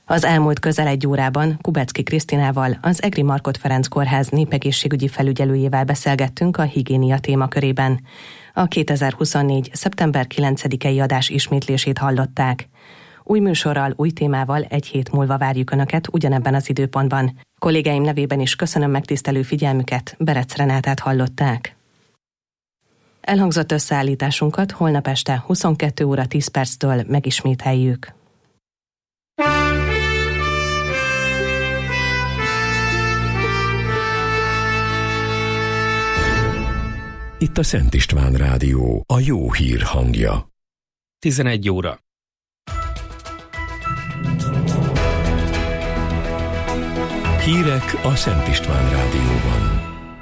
Az elmúlt közel egy órában Kubecki Krisztinával, az Egri Markhot Ferenc Kórház népegészségügyi felügyelőjével beszélgettünk a higiénia témakörében. A 2024. szeptember 9-i adás ismétlését hallották. Új műsorral, új témával egy hét múlva várjuk Önöket ugyanebben az időpontban. Kollégáim nevében is köszönöm megtisztelő figyelmüket, Berec Renátát hallották. Elhangzott összeállításunkat holnap este 22 óra 10 perctől megismételjük. Itt a Szent István Rádió, a jó hír hangja. 11 óra. Hírek a Szent István Rádióban.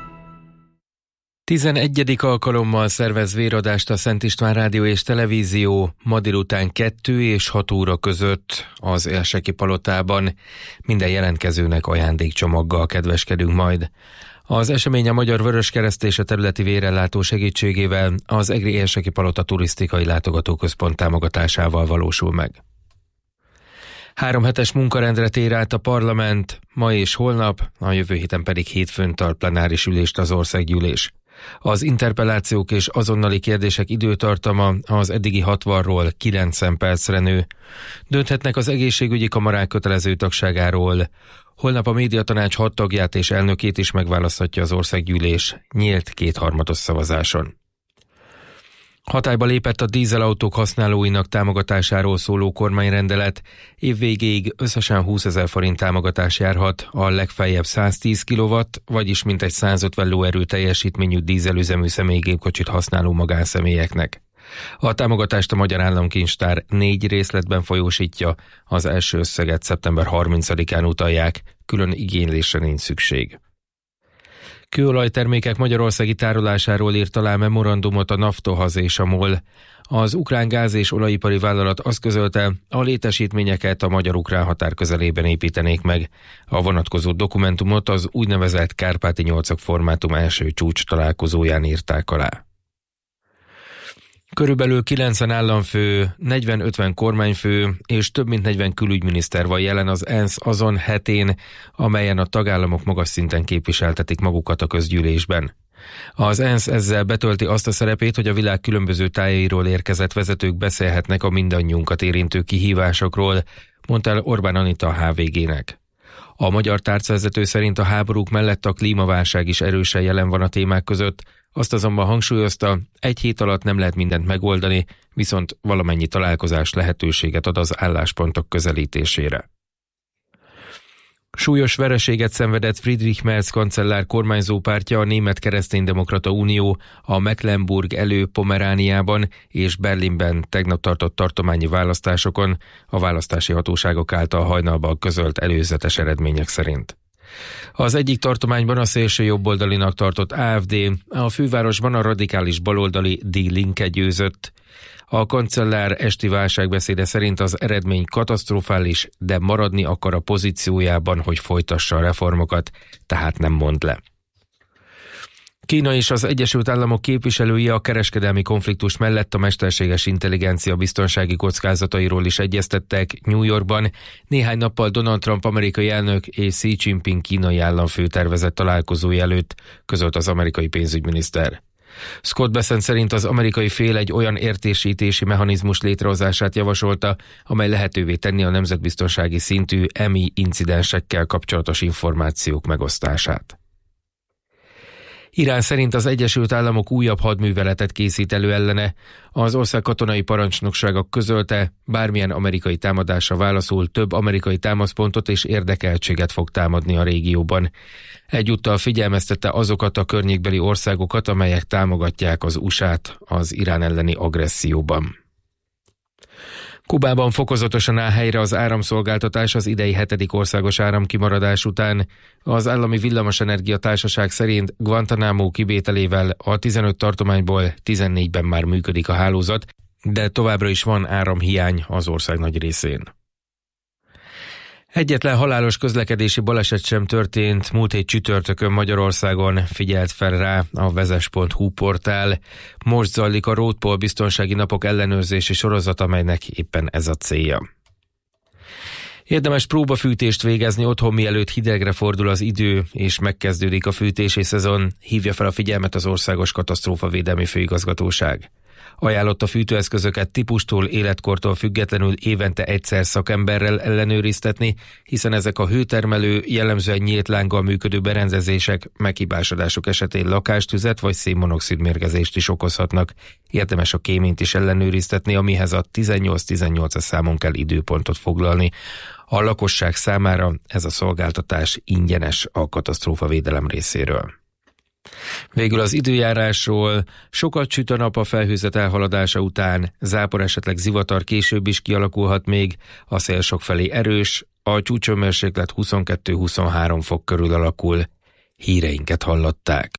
11. alkalommal szervez véradást a Szent István Rádió és Televízió ma délután 2 és 6 óra között az Érseki Palotában. Minden jelentkezőnek ajándékcsomaggal kedveskedünk majd. Az esemény a Magyar Vöröskereszt és a területi vérellátó segítségével az Egri Érseki Palota turisztikai látogatóközpont támogatásával valósul meg. 3 hetes munkarendre tér át a parlament, ma és holnap, a jövő héten pedig hétfőn tart plenáris ülést az országgyűlés. Az interpellációk és azonnali kérdések időtartama az eddigi 60-ról 90 percre nő. Dönthetnek az egészségügyi kamarák kötelező tagságáról. Holnap a médiatanács 6 tagját és elnökét is megválaszthatja az országgyűlés nyílt 2/3 szavazáson. Hatályba lépett a dízelautók használóinak támogatásáról szóló kormányrendelet. Évvégéig összesen 20 000 forint támogatás járhat a legfeljebb 110 kW, vagyis mintegy 150 lóerő teljesítményű dízelüzemű személygépkocsit használó magánszemélyeknek. A támogatást a Magyar Államkincstár 4 részletben folyósítja, az első összeget szeptember 30-án utalják, külön igénylésre nincs szükség. Kőolajtermékek magyarországi tárolásáról írt alá memorandumot a Naftogaz és a MOL. Az ukrán gáz- és olajipari vállalat azt közölte, a létesítményeket a magyar-ukrán határ közelében építenék meg. A vonatkozó dokumentumot az úgynevezett Kárpáti 8-ak formátum első csúcs találkozóján írták alá. Körülbelül 90 államfő, 40-50 kormányfő és több mint 40 külügyminiszter van jelen az ENSZ azon hetén, amelyen a tagállamok magas szinten képviseltetik magukat a közgyűlésben. Az ENSZ ezzel betölti azt a szerepét, hogy a világ különböző tájairól érkezett vezetők beszélhetnek a mindannyiunkat érintő kihívásokról, mondta el Orbán Anita a HVG-nek. A magyar tárcavezető szerint a háborúk mellett a klímaválság is erősen jelen van a témák között, azt azonban hangsúlyozta, egy hét alatt nem lehet mindent megoldani, viszont valamennyi találkozás lehetőséget ad az álláspontok közelítésére. Súlyos vereséget szenvedett Friedrich Merz kancellár kormányzópártja, a Német Kereszténydemokrata Unió a Mecklenburg-Elő-Pomerániában és Berlinben tegnap tartott tartományi választásokon a választási hatóságok által hajnalban közölt előzetes eredmények szerint. Az egyik tartományban a szélső jobboldalinak tartott AfD, a fővárosban a radikális baloldali Die Linke győzött. A kancellár esti válságbeszéde szerint az eredmény katasztrofális, de maradni akar a pozíciójában, hogy folytassa a reformokat, tehát nem mond le. Kína és az Egyesült Államok képviselői a kereskedelmi konfliktus mellett a mesterséges intelligencia biztonsági kockázatairól is egyeztettek New Yorkban, néhány nappal Donald Trump amerikai elnök és Xi Jinping kínai államfő tervezett találkozója előtt, közölt az amerikai pénzügyminiszter. Scott Bessent szerint az amerikai fél egy olyan értésítési mechanizmus létrehozását javasolta, amely lehetővé tenni a nemzetbiztonsági szintű EMI incidensekkel kapcsolatos információk megosztását. Irán szerint az Egyesült Államok újabb hadműveletet készít elő ellene. Az ország katonai parancsnoksága közölte, bármilyen amerikai támadásra válaszul több amerikai támaszpontot és érdekeltséget fog támadni a régióban. Egyúttal figyelmeztette azokat a környékbeli országokat, amelyek támogatják az USA-t az Irán elleni agresszióban. Kubában fokozatosan áll helyre az áramszolgáltatás az idei 7. országos áramkimaradás után. Az állami villamosenergia társaság szerint Guantánamo kivételével a 15 tartományból 14-ben már működik a hálózat, de továbbra is van áramhiány az ország nagy részén. Egyetlen halálos közlekedési baleset sem történt múlt hét csütörtökön Magyarországon, figyelt fel rá a vezes.hu portál. Most zajlik a Roadpol biztonsági napok ellenőrzési sorozat, amelynek éppen ez a célja. Érdemes próbafűtést végezni otthon, mielőtt hidegre fordul az idő, és megkezdődik a fűtési szezon, hívja fel a figyelmet az Országos Katasztrófavédelmi Főigazgatóság. Ajánlott a fűtőeszközöket típustól, életkortól függetlenül évente egyszer szakemberrel ellenőriztetni, hiszen ezek a hőtermelő, jellemzően nyílt lánggal működő berendezések meghibásodások esetén lakástüzet vagy szénmonoxid mérgezést is okozhatnak. Érdemes a kéményt is ellenőriztetni, amihez a 18-18-as számon kell időpontot foglalni. A lakosság számára ez a szolgáltatás ingyenes a katasztrófavédelem részéről. Végül az időjárásról: sokat süt a nap a felhőzet elhaladása után, zápor, esetleg zivatar később is kialakulhat még, a szél sokfelé erős, a csúcshőmérséklet 22-23 fok körül alakul. Híreinket hallották.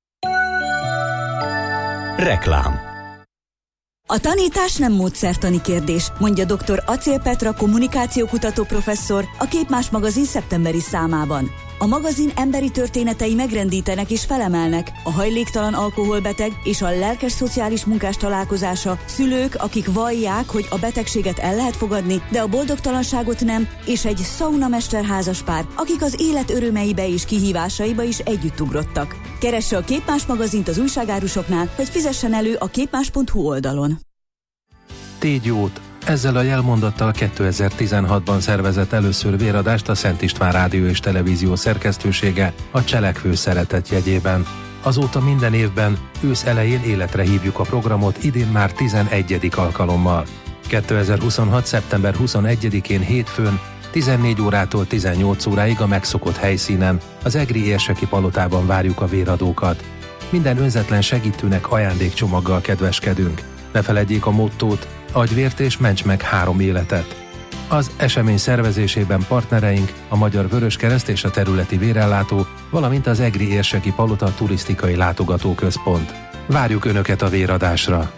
Reklám. A tanítás nem módszertani kérdés, mondja dr. Acél Petra kommunikációkutató professzor a Képmás magazin szeptemberi számában. A magazin emberi történetei megrendítenek és felemelnek, a hajléktalan alkoholbeteg és a lelkes szociális munkás találkozása, szülők, akik vallják, hogy a betegséget el lehet fogadni, de a boldogtalanságot nem, és egy szaunamester házaspár, akik az élet örömeibe és kihívásaiba is együtt ugrottak. Keresse a Képmás magazint az újságárusoknál, vagy fizessen elő a képmás.hu oldalon. Tégy jót! Ezzel a jelmondattal 2016-ban szervezett először véradást a Szent István Rádió és Televízió szerkesztősége a Cselekvő Szeretet jegyében. Azóta minden évben ősz elején életre hívjuk a programot, idén már 11. alkalommal. 2026. szeptember 21-én hétfőn 14 órától 18 óráig a megszokott helyszínen, az Egri érseki palotában várjuk a véradókat. Minden önzetlen segítőnek ajándékcsomaggal kedveskedünk. Ne feledjék a mottót: adj vért és ments meg 3 életet. Az esemény szervezésében partnereink a Magyar Vöröskereszt és a területi vérellátó, valamint az Egri érseki palota turisztikai látogatóközpont. Várjuk Önöket a véradásra!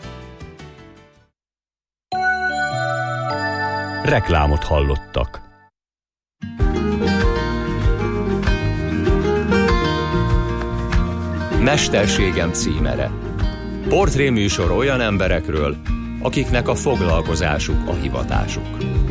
Reklámot hallottak. Mesterségem címere. Portréműsor olyan emberekről, akiknek a foglalkozásuk a hivatásuk.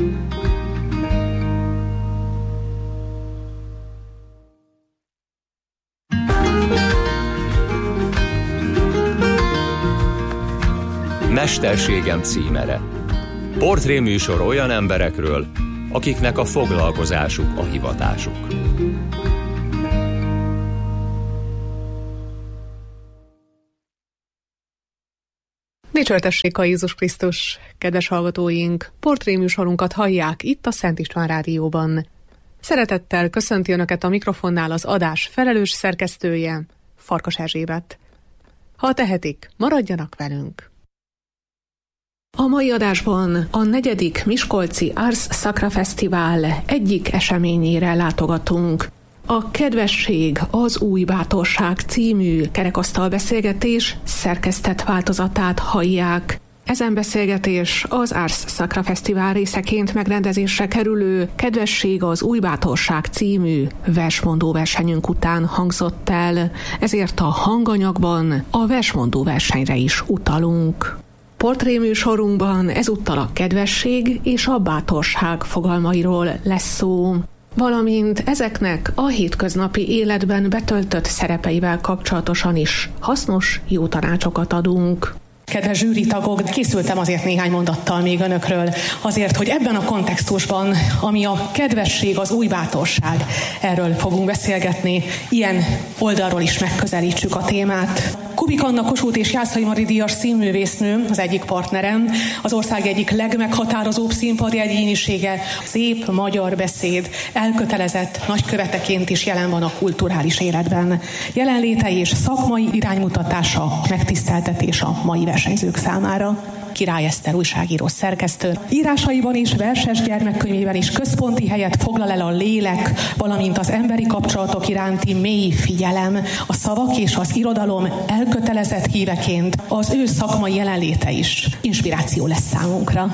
Mesterségem címere. Portréműsor olyan emberekről, akiknek a foglalkozásuk a hivatásuk. Dicsőtessék a Jézus Krisztus, kedves hallgatóink! Portréműsorunkat hallják itt a Szent István Rádióban. Szeretettel köszönti Önöket a mikrofonnál az adás felelős szerkesztője, Farkas Erzsébet. Ha tehetik, maradjanak velünk! A mai adásban a 4. Miskolci Ars Sacra Fesztivál egyik eseményére látogatunk. A Kedvesség, az új bátorság című kerekasztal beszélgetés szerkesztett változatát hallják. Ezen beszélgetés az Ars Sacra Fesztivál részeként megrendezésre kerülő Kedvesség, az új bátorság című versmondó versenyünk után hangzott el, ezért a hanganyagban a versmondó versenyre is utalunk. Portréműsorunkban ezúttal a kedvesség és a bátorság fogalmairól lesz szó, valamint ezeknek a hétköznapi életben betöltött szerepeivel kapcsolatosan is hasznos, jó tanácsokat adunk. Kedves zsűritagok, készültem azért néhány mondattal még önökről, azért, hogy ebben a kontextusban, ami a kedvesség, az új bátorság, erről fogunk beszélgetni, ilyen oldalról is megközelítsük a témát. Kubik Anna Kossuth és Jászai Mari díjas színművésznő, az egyik partnerem, az ország egyik legmeghatározóbb színpadi egyénisége, szép magyar beszéd, elkötelezett nagyköveteként is jelen van a kulturális életben. Jelenléte és szakmai iránymutatása, megtiszteltetés a mai versenyzők számára. Király Eszter újságíró szerkesztő. Írásaiban és verses gyermekkönyvében is központi helyet foglal el a lélek, valamint az emberi kapcsolatok iránti mély figyelem, a szavak és az irodalom elkötelezett híveként az ő szakmai jelenléte is inspiráció lesz számunkra.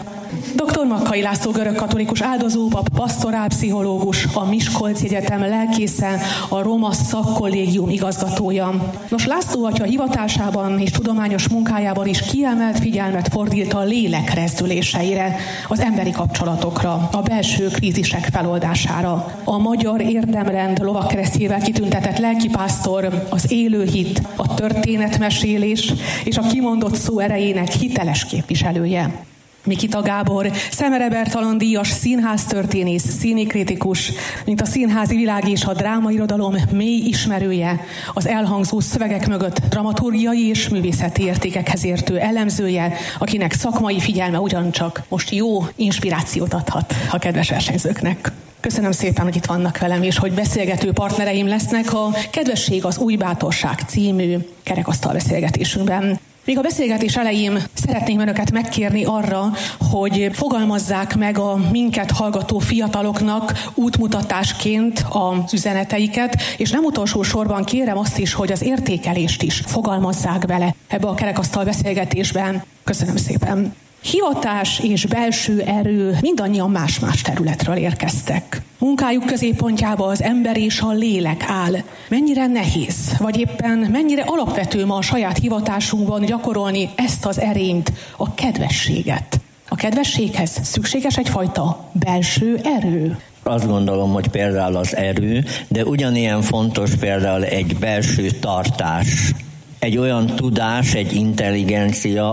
Dr. Makkai László görögkatolikus áldozópap, pastorálpszichológus, a Miskolci Egyetem lelkésze, a Roma Szakkollégium igazgatója. Nos, László atya hivatásában és tudományos munkájában is kiemelt figyelmet fordít a lélek rezdüléseire, az emberi kapcsolatokra, a belső krízisek feloldására. A Magyar Érdemrend lovagkeresztjével kitüntetett lelkipásztor, az élő hit, a történetmesélés és a kimondott szó erejének hiteles képviselője. Mikita Gábor, Szemere Bertalan díjas színháztörténész, színikritikus, mint a színházi világ és a drámairodalom mély ismerője, az elhangzó szövegek mögött dramaturgiai és művészeti értékekhez értő elemzője, akinek szakmai figyelme ugyancsak most jó inspirációt adhat a kedves versenyzőknek. Köszönöm szépen, hogy itt vannak velem, és hogy beszélgető partnereim lesznek a Kedvesség az új bátorság című kerekasztal beszélgetésünkben. Még a beszélgetés elején szeretném önöket megkérni arra, hogy fogalmazzák meg a minket hallgató fiataloknak útmutatásként az üzeneteiket, és nem utolsó sorban kérem azt is, hogy az értékelést is fogalmazzák bele ebbe a kerekasztal beszélgetésben. Köszönöm szépen. Hivatás és belső erő, mindannyian más-más területről érkeztek. Munkájuk középpontjába az ember és a lélek áll. Mennyire nehéz, vagy éppen mennyire alapvető ma a saját hivatásunkban gyakorolni ezt az erényt, a kedvességet. A kedvességhez szükséges egyfajta belső erő. Azt gondolom, hogy például az erő, de ugyanilyen fontos például egy belső tartás. Egy olyan tudás, egy intelligencia,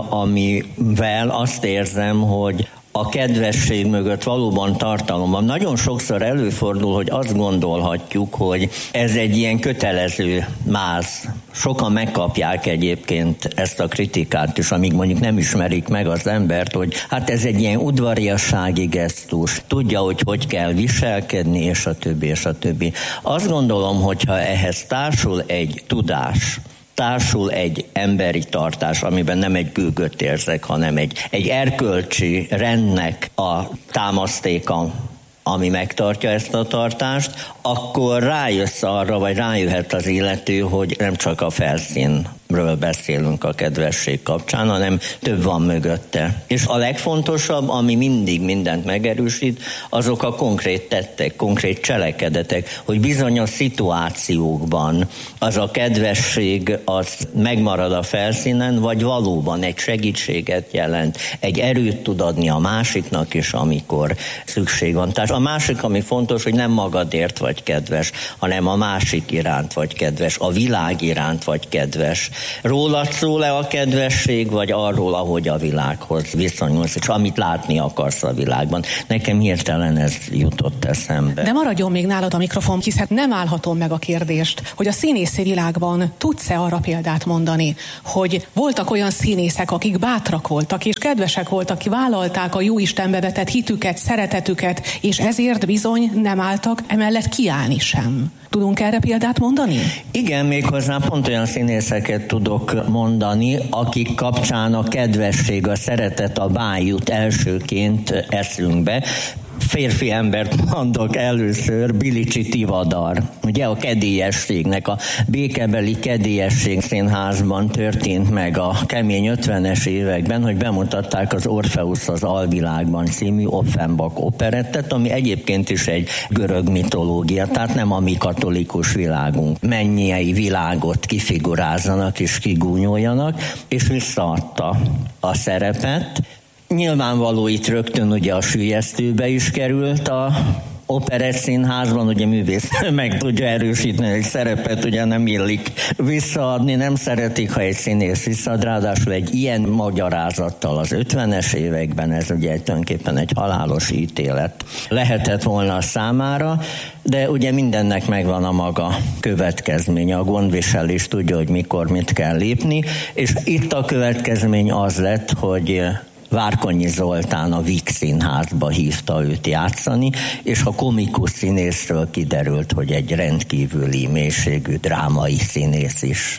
amivel azt érzem, hogy a kedvesség mögött valóban tartalom van. Nagyon sokszor előfordul, hogy azt gondolhatjuk, hogy ez egy ilyen kötelező máz. Sokan megkapják egyébként ezt a kritikát is, amíg mondjuk nem ismerik meg az embert, hogy hát ez egy ilyen udvariassági gesztus. Tudja, hogy kell viselkedni, és a többi, és a többi. Azt gondolom, hogyha ehhez társul egy tudás, társul egy emberi tartás, amiben nem egy gőgöt érzek, hanem egy erkölcsi rendnek a támasztéka, ami megtartja ezt a tartást, akkor rájössz arra, vagy rájöhet az illető, hogy nem csak a felszínről beszélünk a kedvesség kapcsán, hanem több van mögötte. És a legfontosabb, ami mindig mindent megerősít, azok a konkrét tettek, konkrét cselekedetek, hogy bizonyos szituációkban az a kedvesség az megmarad a felszínen, vagy valóban egy segítséget jelent, egy erőt tud adni a másiknak is, amikor szükség van. Tehát a másik, ami fontos, hogy nem magadért vagy kedves, hanem a másik iránt vagy kedves, a világ iránt vagy kedves. Rólad szól-e a kedvesség, vagy arról, ahogy a világhoz viszonyulsz, és amit látni akarsz a világban? Nekem hirtelen ez jutott eszembe. De maradjon még nálad a mikrofon, hiszen nem állhatom meg a kérdést, hogy a színészi világban tudsz-e arra példát mondani, hogy voltak olyan színészek, akik bátrak voltak, és kedvesek voltak, akik vállalták a Jóistenbe vetett hitüket, szeretetüket, és ezért bizony nem álltak emellett kiállni sem. Tudunk erre példát mondani? Igen, méghozzá pont olyan színészeket tudok mondani, akik kapcsán a kedvesség, a szeretet, a vágy jut elsőként eszünkbe. Férfi embert mondok először, Bilicsi Tivadar. Ugye a kedélyességnek, a békebeli Kedélyesség Színházban történt meg a kemény 50-es években, hogy bemutatták az Orfeusz az alvilágban című Offenbach operettet, ami egyébként is egy görög mitológia, tehát nem a mi katolikus világunk. Mennyei világot kifigurázzanak és kigúnyoljanak, és visszaadta a szerepet. Nyilvánvaló itt rögtön ugye a süllyesztőbe is került a Operettszínházban, ugye művész meg tudja erősíteni egy szerepet, ugye nem illik visszaadni, nem szeretik, ha egy színész visszaad, ráadásul egy ilyen magyarázattal az 50-es években, ez ugye tulajdonképpen egy halálos ítélet lehetett volna számára, de ugye mindennek megvan a maga következménye, a gondviselés tudja, hogy mikor mit kell lépni, és itt a következmény az lett, hogy Várkonyi Zoltán a Víg Színházba hívta őt játszani, és a komikus színészről kiderült, hogy egy rendkívüli mélységű drámai színész is.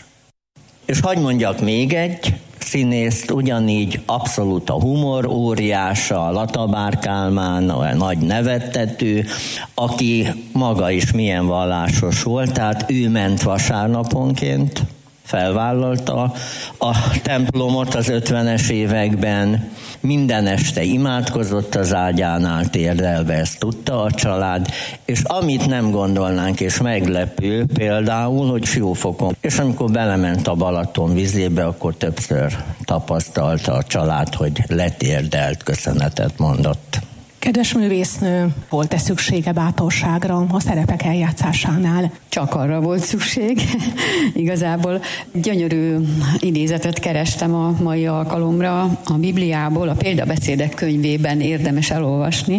És hadd mondjak még egy színészt, ugyanígy abszolút a humor óriása, Latabár Kálmán, a nagy nevettető, aki maga is milyen vallásos volt, tehát ő ment vasárnaponként, felvállalta a templomot az 50-es években, minden este imádkozott az ágyánál térdelve, ezt tudta a család, és amit nem gondolnánk, és meglepő például, hogy Siófokon, és amikor belement a Balaton vizébe, akkor többször tapasztalta a család, hogy letérdelt, köszönetet mondott. Kedves művésznő, volt-e szüksége bátorságra a szerepek eljátszásánál? Csak arra volt szükség. Igazából gyönyörű idézetet kerestem a mai alkalomra a Bibliából, a Példabeszédek könyvében érdemes elolvasni,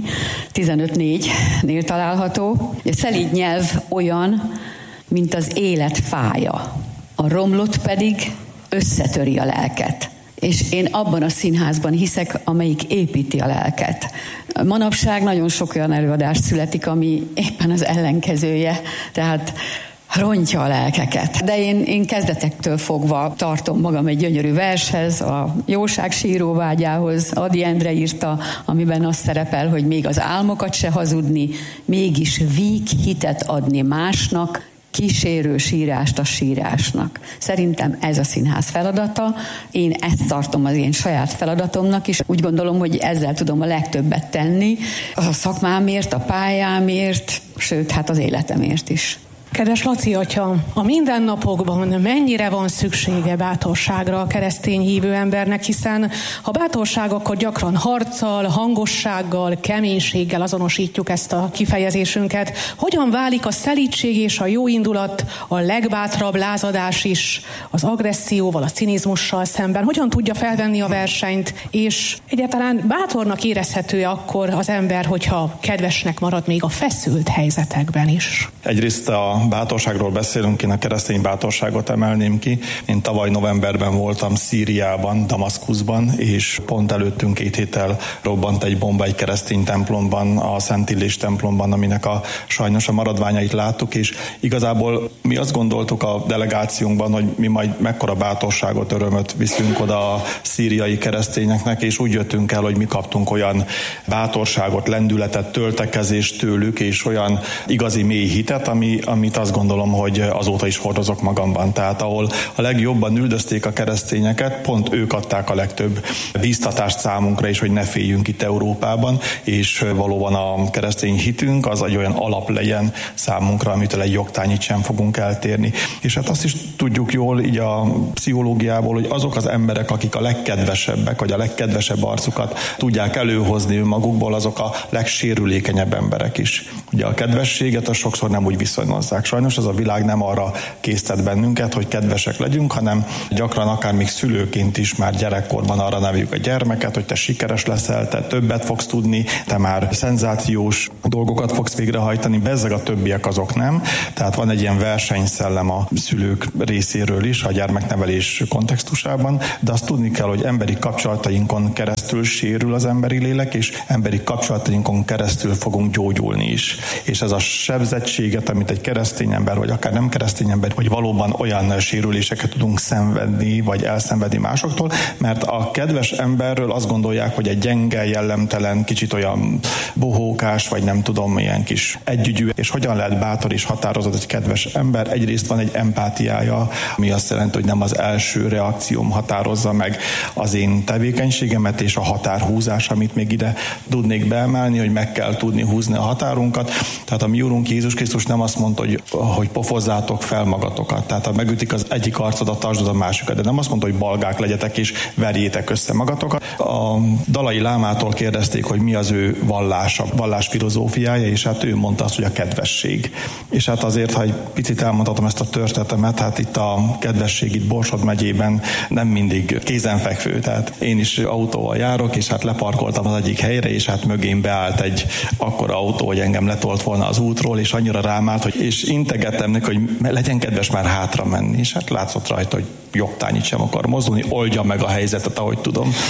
15:4-nél található. A szelíd nyelv olyan, mint az élet fája, a romlott pedig összetöri a lelket. És én abban a színházban hiszek, amelyik építi a lelket. Manapság nagyon sok olyan előadás születik, ami éppen az ellenkezője, tehát rontja a lelkeket. De én kezdetektől fogva tartom magam egy gyönyörű vershez, a Jóság síróvágyához, Ady Endre írta, amiben az szerepel, hogy még az álmokat se hazudni, mégis víg hitet adni másnak, kísérő sírást a sírásnak. Szerintem ez a színház feladata. Én ezt tartom az én saját feladatomnak is. Úgy gondolom, hogy ezzel tudom a legtöbbet tenni. A szakmámért, a pályámért, sőt, hát az életemért is. Kedves Laci atya, a mindennapokban mennyire van szüksége bátorságra a keresztény hívő embernek, hiszen ha bátorság, akkor gyakran harccal, hangossággal, keménységgel azonosítjuk ezt a kifejezésünket. Hogyan válik a szelídség és a jó indulat, a legbátrabb lázadás is az agresszióval, a cinizmussal szemben? Hogyan tudja felvenni a versenyt, és egyáltalán bátornak érezhető akkor az ember, hogyha kedvesnek marad még a feszült helyzetekben is? Egyrészt a bátorságról beszélünk, én a keresztény bátorságot emelném ki. Én tavaly novemberben voltam Szíriában, Damaszkuszban, és pont előttünk 2 héttel robbant egy bomba egy keresztény templomban, a Szent Illés templomban, aminek sajnos a maradványait láttuk, és igazából mi azt gondoltuk a delegációnkban, hogy mi majd mekkora bátorságot, örömöt viszünk oda a szíriai keresztényeknek, és úgy jöttünk el, hogy mi kaptunk olyan bátorságot, lendületet, töltekezést tőlük, és olyan igazi mély hitet, amit azt gondolom, hogy azóta is hordozok magamban. Tehát ahol a legjobban üldözték a keresztényeket, pont ők adták a legtöbb bíztatást számunkra is, hogy ne féljünk itt Európában, és valóban a keresztény hitünk az egy olyan alap legyen számunkra, amitől egy jogtányit sem fogunk eltérni. És hát azt is tudjuk jól így a pszichológiából, hogy azok az emberek, akik a legkedvesebbek, vagy a legkedvesebb arcukat tudják előhozni önmagukból, azok a legsérülékenyebb emberek is. Ugye a kedvességet az sokszor nem úgy viszonylazzák. Sajnos ez a világ nem arra késztet bennünket, hogy kedvesek legyünk, hanem gyakran akár még szülőként is már gyerekkorban arra neveljük a gyermeket, hogy te sikeres leszel, te többet fogsz tudni, te már szenzációs dolgokat fogsz végrehajtani, bezzeg a többiek azok nem. Tehát van egy ilyen versenyszellem a szülők részéről is a gyermeknevelés kontextusában, de azt tudni kell, hogy emberi kapcsolatainkon keresztül sérül az emberi lélek, és emberi kapcsolatainkon keresztül fogunk gyógyulni is. És ez a sebzettséget, amit egy keresztény ember, vagy akár nem keresztény ember, hogy valóban olyan sérüléseket tudunk szenvedni, vagy elszenvedni másoktól, mert a kedves emberről azt gondolják, hogy egy gyenge, jellemtelen, kicsit olyan bohókás, vagy nem tudom, ilyen kis együgyű, és hogyan lehet bátor és határozott egy kedves ember. Egyrészt van egy empátiája, ami azt jelenti, hogy nem az első reakcióm határozza meg az én tevékenységemet, és a határhúzás, amit még ide tudnék beemelni, hogy meg kell tudni húzni a határunkat. Tehát a mi Úrunk Jézus Krisztus nem azt mondta, hogy pofozzátok fel magatokat. Tehát ha megütik az egyik arcodat, tartsd a másikat. De nem azt mondta, hogy balgák legyetek és verjétek össze magatokat. A Dalai Lámától kérdezték, hogy mi az ő vallása, vallás filozófiája, és hát ő mondta azt, hogy a kedvesség. És hát azért, ha egy picit elmondhatom ezt a történetemet, hát itt a kedvesség itt Borsod megyében nem mindig kézenfekvő. Tehát én is autóval járok, és hát leparkoltam az egyik helyre, és hát mögém beállt egy akkora autó, hogy engem letolt volna az útról, és annyira rámált, hogy és integettem neki, hogy legyen kedves már hátra menni, és hát látszott rajta, hogy jogtányit sem akar mozdulni, oldja meg a helyzetet, ahogy tudom.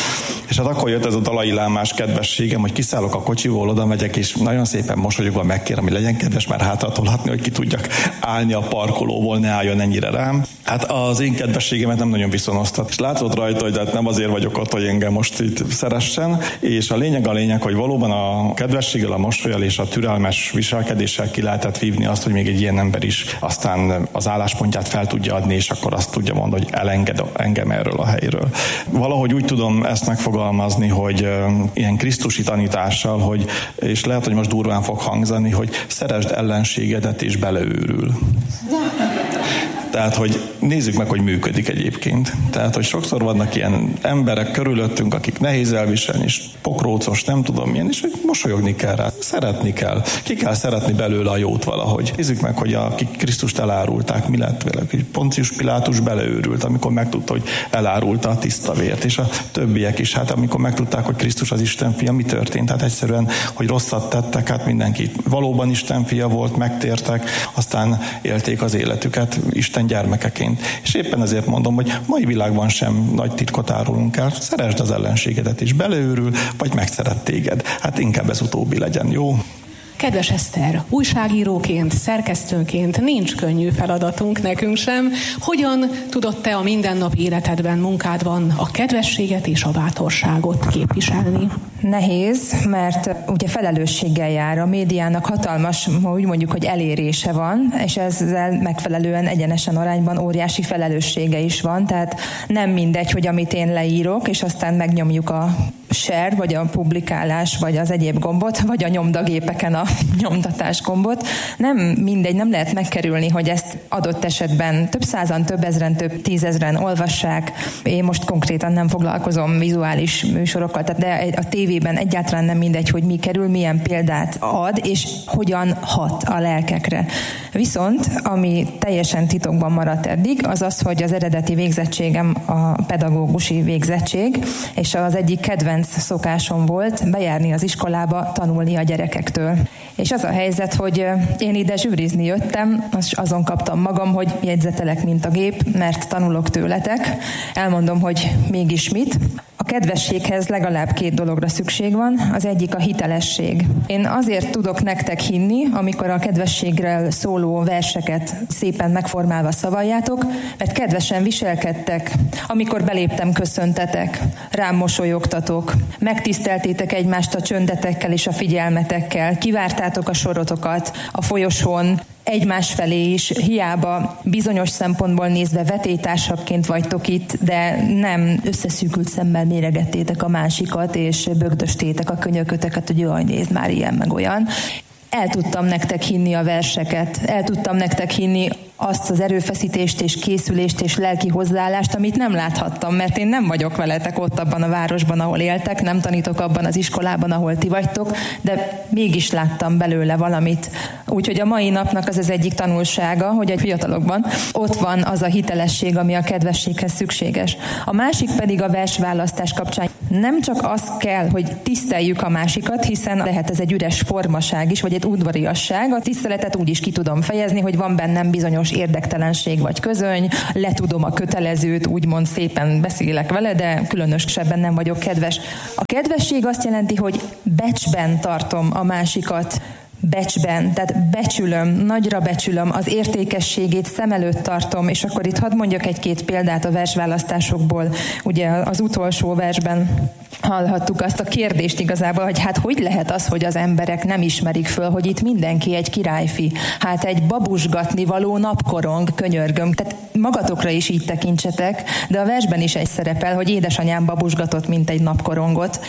És hát akkor jött ez a dalai lámás kedvességem, hogy kiszállok a kocsiból, oda megyek, és nagyon szépen mosolyogva megkérem, hogy legyen kedves már hátratolhatni, hogy ki tudjak állni a parkolóból, ne álljon ennyire rám. Hát az én kedvességemet nem nagyon viszonoztat. És látszott rajta, hogy hát nem azért vagyok ott, hogy engem most itt szeressen, és a lényeg, hogy valóban a kedvességgel, a mosollyal és a türelmes viselkedéssel ki lehetett vívni azt, hogy még egy ilyen ember is aztán az álláspontját fel tudja adni, és akkor azt tudja mondani, hogy elenged engem erről a helyről. Valahogy úgy tudom ezt megfogalmazni, hogy ilyen krisztusi tanítással, hogy, és lehet, hogy most durván fog hangzani, hogy szeresd ellenségedet és beleőrül. Tehát, hogy nézzük meg, hogy működik egyébként. Tehát, hogy sokszor vannak ilyen emberek körülöttünk, akik nehéz elviselni, és pokrócos, nem tudom milyen, és hogy mosolyogni kell rá, szeretni kell. Ki kell szeretni belőle a jót valahogy. Nézzük meg, hogy akik Krisztust elárulták, mi lett vele, hogy Poncius Pilátus beleőrült, amikor megtudta, hogy elárulta a tiszta vért, és a többiek is, hát amikor megtudták, hogy Krisztus az Isten fia, mi történt? Hát egyszerűen, hogy rosszat tettek, hát mindenki valóban Isten fia volt, megtértek, aztán élték az életüket Isten gyermekeként. És éppen ezért mondom, hogy mai világban sem nagy titkot árulunk el. Szeresd az ellenségedet is, beleőrül, vagy megszeret téged. Hát inkább ez utóbbi legyen, jó? Kedves Eszter, újságíróként, szerkesztőként nincs könnyű feladatunk, nekünk sem. Hogyan tudod te a mindennapi életedben, munkádban a kedvességet és a bátorságot képviselni? Nehéz, mert ugye felelősséggel jár. A médiának hatalmas, úgy mondjuk, hogy elérése van, és ezzel megfelelően egyenesen arányban óriási felelőssége is van. Tehát nem mindegy, hogy amit én leírok, és aztán megnyomjuk a share, vagy a publikálás, vagy az egyéb gombot, vagy a nyomdagépeken a nyomtatás gombot. Nem mindegy, nem lehet megkerülni, hogy ezt adott esetben több százan, több ezren, több tízezren olvassák. Én most konkrétan nem foglalkozom vizuális műsorokkal, de a tévében egyáltalán nem mindegy, hogy mi kerül, milyen példát ad, és hogyan hat a lelkekre. Viszont, ami teljesen titokban maradt eddig, az az, hogy az eredeti végzettségem a pedagógusi végzettség, és az egyik kedvenc szokásom volt bejárni az iskolába, tanulni a gyerekektől. És az a helyzet, hogy én ide zsűrizni jöttem, azon kaptam magam, hogy jegyzetelek, mint a gép, mert tanulok tőletek. Elmondom, hogy mégis mit. A kedvességhez legalább 2 dologra szükség van, az egyik a hitelesség. Én azért tudok nektek hinni, amikor a kedvességről szóló verseket szépen megformálva szavaljátok, mert kedvesen viselkedtek, amikor beléptem, köszöntetek, rám mosolyogtatok, megtiszteltétek egymást a csöndetekkel és a figyelmetekkel, kivártátok a sorotokat a folyosón, egymás felé is, hiába bizonyos szempontból nézve vetélytársakként vagytok itt, de nem összeszűkült szemmel méregettétek a másikat, és bögdöstétek a könyököteket, hogy jaj, nézd már ilyen meg olyan. El tudtam nektek hinni a verseket, el tudtam nektek hinni azt az erőfeszítést és készülést és lelki hozzáállást, amit nem láthattam, mert én nem vagyok veletek ott abban a városban, ahol éltek, nem tanítok abban az iskolában, ahol ti vagytok, de mégis láttam belőle valamit. Úgyhogy a mai napnak az egyik tanulsága, hogy a fiatalokban ott van az a hitelesség, ami a kedvességhez szükséges. A másik pedig a versválasztás kapcsán. Nem csak az kell, hogy tiszteljük a másikat, hiszen lehet ez egy üres formaság is, vagy egy udvariasság. A tiszteletet úgy is ki tudom fejezni, hogy van bennem bizonyos érdektelenség vagy közöny, letudom a kötelezőt, úgymond szépen beszélek vele, de különösebben nem vagyok kedves. A kedvesség azt jelenti, hogy becsben tartom a másikat, becsben, tehát becsülöm, nagyra becsülöm, az értékességét szem előtt tartom, és akkor itt hadd mondjak 1-2 példát a versválasztásokból. Ugye az utolsó versben hallhattuk azt a kérdést igazából, hogy hát hogy lehet az, hogy az emberek nem ismerik föl, hogy itt mindenki egy királyfi. Hát egy babusgatni való napkorong, könyörgöm. Tehát magatokra is így tekintsetek, de a versben is egy szerepel, hogy édesanyám babusgatott, mint egy napkorongot.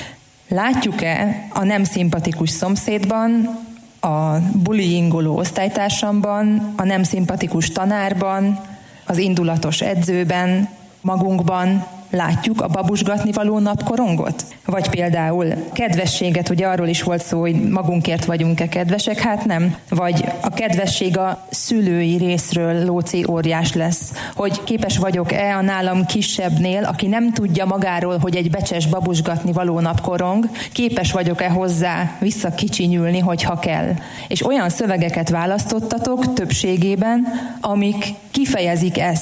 Látjuk-e a nem szimpatikus szomszédban, a bullyingoló osztálytársamban, a nem szimpatikus tanárban, az indulatos edzőben, magunkban látjuk a babusgatni való napkorongot? Vagy például kedvességet, ugye arról is volt szó, hogy magunkért vagyunk-e kedvesek? Hát nem. Vagy a kedvesség a szülői részről Lóci óriás lesz. Hogy képes vagyok-e a nálam kisebbnél, aki nem tudja magáról, hogy egy becses babusgatni való napkorong, képes vagyok-e hozzá visszakicsinyülni, hogyha kell. És olyan szövegeket választottatok többségében, amik kifejezik ezt,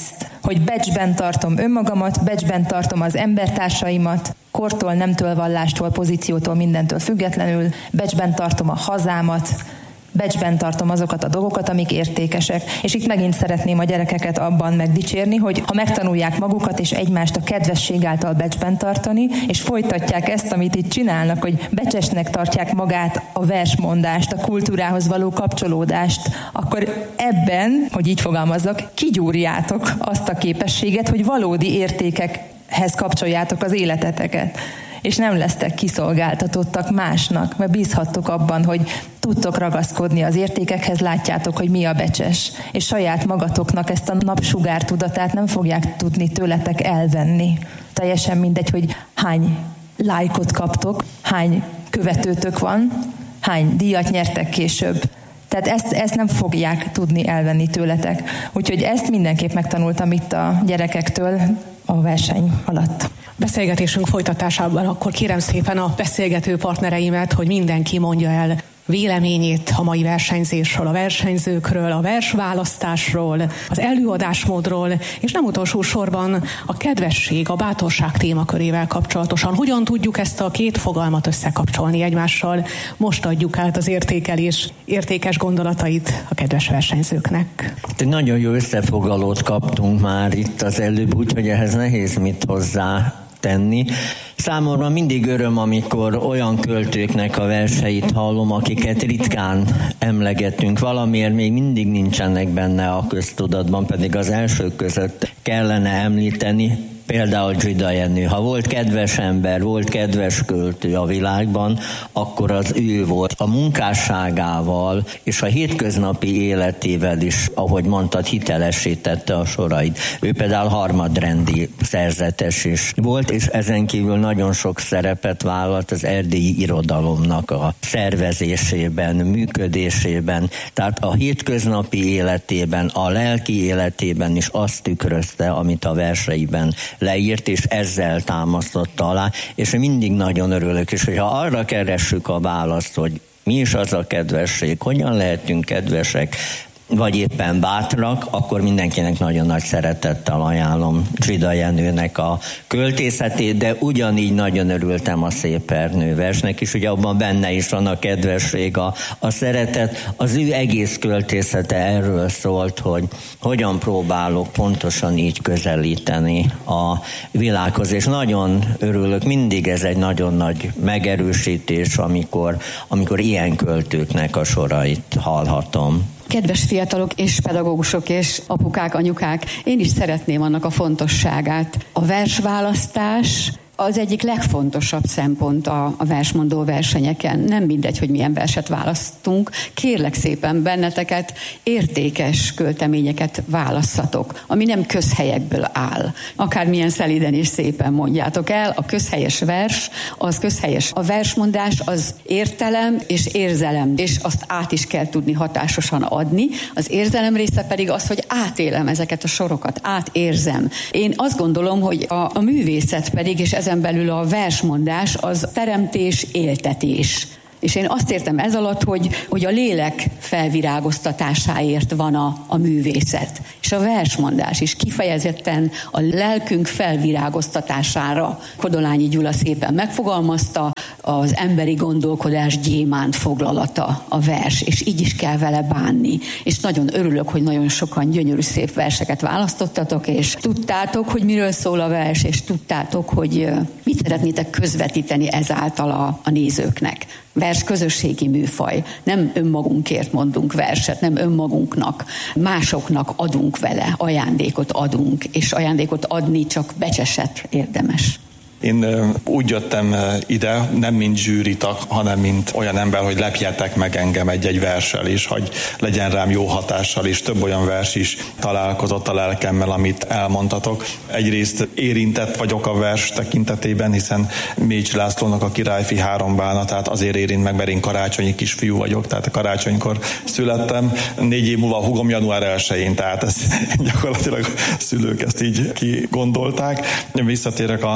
hogy becsben tartom önmagamat, becsben tartom az embertársaimat, kortól, nemtől, vallástól, pozíciótól, mindentől függetlenül, becsben tartom a hazámat, becsben tartom azokat a dolgokat, amik értékesek. És itt megint szeretném a gyerekeket abban megdicsérni, hogy ha megtanulják magukat és egymást a kedvesség által becsben tartani, és folytatják ezt, amit itt csinálnak, hogy becsesnek tartják magát, a versmondást, a kultúrához való kapcsolódást, akkor ebben, hogy így fogalmazzak, kigyúrjátok azt a képességet, hogy valódi értékekhez kapcsoljátok az életeteket. És nem lesztek kiszolgáltatottak másnak, mert bízhattok abban, hogy tudtok ragaszkodni az értékekhez, látjátok, hogy mi a becses, és saját magatoknak ezt a napsugár tudatát nem fogják tudni tőletek elvenni. Teljesen mindegy, hogy hány lájkot kaptok, hány követőtök van, hány díjat nyertek később. Tehát ezt nem fogják tudni elvenni tőletek. Úgyhogy ezt mindenképp megtanultam itt a gyerekektől a verseny alatt. Beszélgetésünk folytatásában akkor kérem szépen a beszélgető partnereimet, hogy mindenki mondja el véleményét a mai versenyzésről, a versenyzőkről, a versválasztásról, az előadásmódról, és nem utolsó sorban a kedvesség, a bátorság témakörével kapcsolatosan. Hogyan tudjuk ezt a két fogalmat összekapcsolni egymással? Most adjuk át az értékelés értékes gondolatait a kedves versenyzőknek. Egy nagyon jó összefoglalót kaptunk már itt az előbb, úgyhogy ehhez nehéz mit hozzá tenni. Számomra mindig öröm, amikor olyan költőknek a verseit hallom, akiket ritkán emlegetünk. Valamiért még mindig nincsenek benne a köztudatban, pedig az elsők között kellene említeni. Például Zsida Jenő. Ha volt kedves ember, volt kedves költő a világban, akkor az ő volt. A munkásságával és a hétköznapi életével is, ahogy mondtad, hitelesítette a sorait. Ő például harmadrendi szerzetes is volt, és ezen kívül nagyon sok szerepet vállalt az erdélyi irodalomnak a szervezésében, működésében. Tehát a hétköznapi életében, a lelki életében is azt tükrözte, amit a verseiben leírt, és ezzel támasztotta alá, és mindig nagyon örülök, és hogyha arra keressük a választ, hogy mi is az a kedvesség, hogyan lehetünk kedvesek, vagy éppen bátrak, akkor mindenkinek nagyon nagy szeretettel ajánlom Zsida Jenőnek a költészetét, de ugyanígy nagyon örültem a Szép Ernő versnek is, ugye abban benne is van a kedvesség, a szeretet. Az ő egész költészete erről szólt, hogy hogyan próbálok pontosan így közelíteni a világhoz, és nagyon örülök, mindig ez egy nagyon nagy megerősítés, amikor ilyen költőknek a sorait hallhatom. Kedves fiatalok és pedagógusok és apukák, anyukák, én is szeretném annak a fontosságát. A versválasztás az egyik legfontosabb szempont a versmondó versenyeken. Nem mindegy, hogy milyen verset választunk. Kérlek szépen benneteket, értékes költeményeket válasszatok, ami nem közhelyekből áll. Akármilyen szeliden és szépen mondjátok el, a közhelyes vers, az közhelyes. A versmondás az értelem és érzelem, és azt át is kell tudni hatásosan adni. Az érzelem része pedig az, hogy átélem ezeket a sorokat, átérzem. Én azt gondolom, hogy a művészet pedig, és ezen belül a versmondás, az teremtés, éltetés. És én azt értem ez alatt, hogy a lélek felvirágoztatásáért van a művészet. És a versmondás is kifejezetten a lelkünk felvirágoztatására. Kodolányi Gyula szépen megfogalmazta, az emberi gondolkodás gyémánt foglalata a vers, és így is kell vele bánni. És nagyon örülök, hogy nagyon sokan gyönyörű szép verseket választottatok, és tudtátok, hogy miről szól a vers, és tudtátok, hogy mit szeretnétek közvetíteni ezáltal a nézőknek. Vers közösségi műfaj. Nem önmagunkért mondunk verset, nem önmagunknak. Másoknak adunk vele, ajándékot adunk, és ajándékot adni csak becseset érdemes. Én úgy jöttem ide, nem mint zsűritag, hanem mint olyan ember, hogy lepjetek meg engem egy-egy verssel is, hogy legyen rám jó hatással, és több olyan vers is találkozott a lelkemmel, amit elmondtatok. Egyrészt érintett vagyok a vers tekintetében, hiszen Mécs Lászlónak a Királyfi 3 bánatát azért érint meg, mert én karácsonyi kisfiú vagyok, tehát a karácsonykor születtem. 4 év múlva a húgom január 1-én, tehát ezt gyakorlatilag a szülők ezt így kigondolták. Visszatérek a Mécs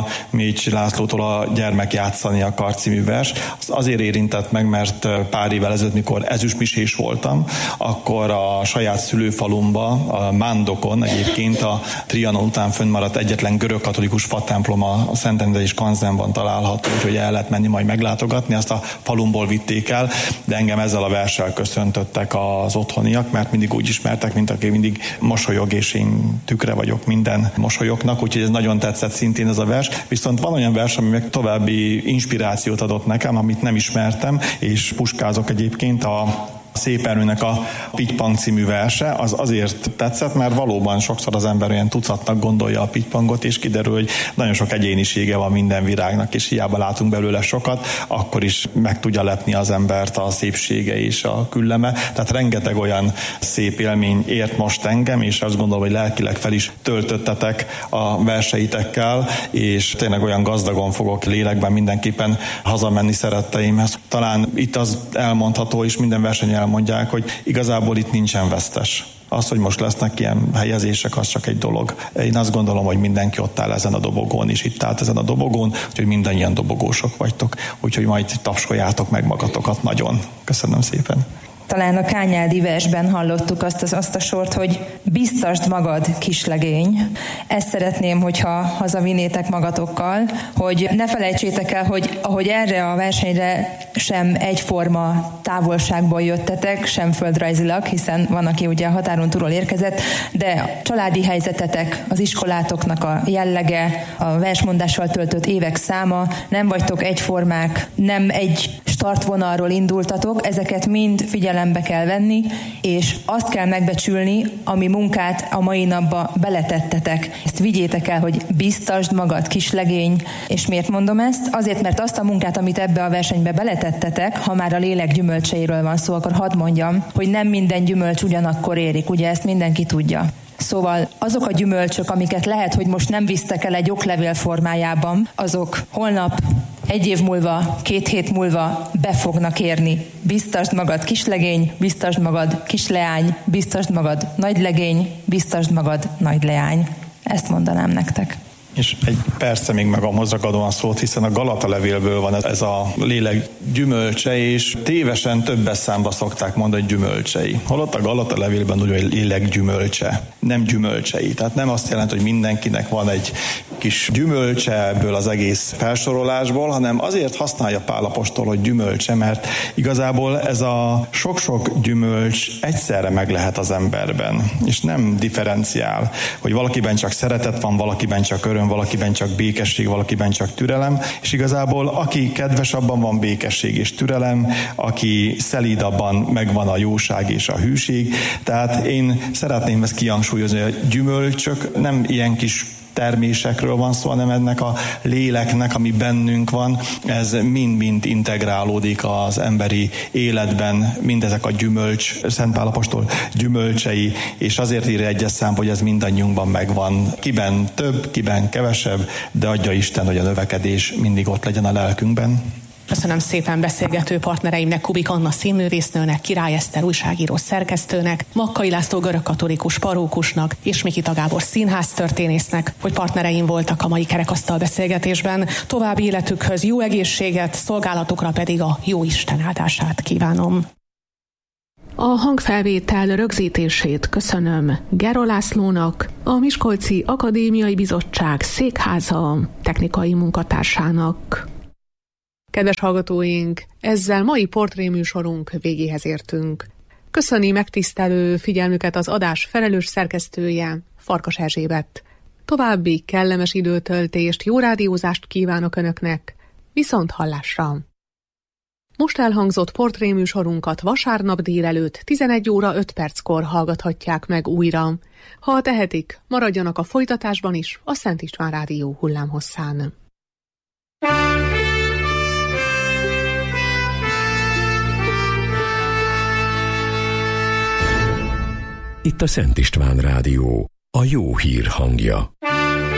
Mécsi Lászlótól a Gyermek játszani akar című vers. Az azért érintett meg, mert pár évvel ezelőtt, mikor ezüstmisés voltam, akkor a saját szülőfalumba, a Mándokon egyébként a Trianon után fönnmaradt egyetlen görög katolikus fatemplom a Szentendre és Kanzenban található, úgyhogy el lehet menni majd meglátogatni, azt a falumból vitték el, de engem ezzel a verssel köszöntöttek az otthoniak, mert mindig úgy ismertek, mint aki mindig mosolyog, és én tükre vagyok minden mosolyoknak, úgyhogy ez nagyon tetszett szintén ez a vers. Viszont van olyan vers, ami meg további inspirációt adott nekem, amit nem ismertem, és puskázok egyébként a Szép Ernőnek a Pittypang című verse, az azért tetszett, mert valóban sokszor az ember olyan tucatnak gondolja a pittypangot, és kiderül, hogy nagyon sok egyénisége van minden virágnak, és hiába látunk belőle sokat, akkor is meg tudja lepni az embert a szépsége és a külleme. Tehát rengeteg olyan szép élmény ért most engem, és azt gondolom, hogy lelkileg fel is töltöttetek a verseitekkel, és tényleg olyan gazdagon fogok lélekben mindenképpen hazamenni szeretteimhez. Talán itt az elmondható, és minden versenyen elmondják, hogy igazából itt nincsen vesztes. Az, hogy most lesznek ilyen helyezések, az csak egy dolog. Én azt gondolom, hogy mindenki ott áll ezen a dobogón, és itt állt ezen a dobogón, úgyhogy mindannyian dobogósok vagytok. Úgyhogy majd tapsoljátok meg magatokat nagyon. Köszönöm szépen. Talán a Kányádi versben hallottuk azt a sort, hogy biztasd magad, kislegény. Ezt szeretném, hogyha hazavinnétek magatokkal, hogy ne felejtsétek el, hogy ahogy erre a versenyre sem egyforma távolságból jöttetek, sem földrajzilag, hiszen van, aki ugye a határon túlról érkezett, de a családi helyzetetek, az iskolátoknak a jellege, a versmondással töltött évek száma, nem vagytok egyformák, nem egy startvonalról indultatok, ezeket mind figyelembe kell venni, és azt kell megbecsülni, ami munkát a mai napba beletettetek. Ezt vigyétek el, hogy biztasd magad, kislegény. És miért mondom ezt? Azért, mert azt a munkát, amit ebbe a versenybe beletettetek, ha már a lélek gyümölcseiről van szó, akkor hadd mondjam, hogy nem minden gyümölcs ugyanakkor érik, ugye ezt mindenki tudja. Szóval azok a gyümölcsök, amiket lehet, hogy most nem visztek el egy oklevél formájában, azok holnap, egy év múlva, 2 hét múlva be fognak érni. Biztasd magad, kislegény, biztasd magad, kisleány, biztasd magad, nagylegény, biztasd magad, nagyleány. Ezt mondanám nektek. És egy persze még magamhoz ragadom a szót, hiszen a Galata levélből van ez a lélek gyümölcse, és tévesen többes számba szokták mondani gyümölcsei. Holott a Galata levélben úgy, hogy lélek gyümölcse, nem gyümölcsei. Tehát nem azt jelenti, hogy mindenkinek van egy kis gyümölcse ebből az egész felsorolásból, hanem azért használja Pál apostol, hogy gyümölcse, mert igazából ez a sok-sok gyümölcs egyszerre meg lehet az emberben, és nem differenciál, hogy valakiben csak szeretet van, valakiben csak öröm, valakiben csak békesség, valakiben csak türelem, és igazából aki kedves, abban van békesség és türelem, aki szelíd, abban megvan a jóság és a hűség. Tehát én szeretném ezt kihangsúlyozni, hogy a gyümölcsök nem ilyen kis termésekről van szó, hanem ennek a léleknek, ami bennünk van, ez mind-mind integrálódik az emberi életben, mindezek a gyümölcs, Szent Pál apostol gyümölcsei, és azért írja egyes szám, hogy ez mindannyiunkban megvan. Kiben több, kiben kevesebb, de adja Isten, hogy a növekedés mindig ott legyen a lelkünkben. Köszönöm szépen beszélgető partnereimnek, Kubik Anna színművésznőnek, Király Eszter újságíró szerkesztőnek, Makkai László görögkatolikus parókusnak és Mikita Gábor színháztörténésznek, hogy partnereim voltak a mai kerekasztal beszélgetésben. További életükhöz jó egészséget, szolgálatukra pedig a jó Isten áldását kívánom. A hangfelvétel rögzítését köszönöm Gero Lászlónak, a Miskolci Akadémiai Bizottság székháza technikai munkatársának. Kedves hallgatóink, ezzel mai portréműsorunk végéhez értünk. Köszöni megtisztelő figyelmüket az adás felelős szerkesztője, Farkas Erzsébet. További kellemes időtöltést, jó rádiózást kívánok Önöknek, viszont hallásra! Most elhangzott portréműsorunkat vasárnap délelőtt 11 óra 5 perckor hallgathatják meg újra. Ha tehetik, maradjanak a folytatásban is a Szent István Rádió hullámhosszán. Itt a Szent István Rádió, a jó hír hangja.